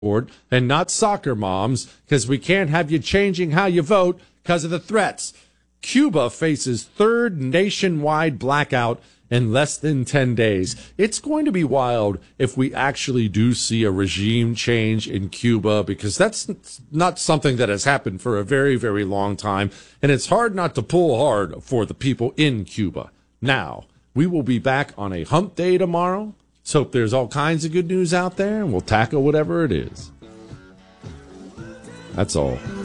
board and not soccer moms, because we can't have you changing how you vote because of the threats. Cuba faces third nationwide blackout in less than 10 days. It's going to be wild if we actually do see a regime change in Cuba, because that's not something that has happened for a very, very long time. And it's hard not to pull hard for the people in Cuba. Now, we will be back on a hump day tomorrow. Let's hope there's all kinds of good news out there, and we'll tackle whatever it is. That's all.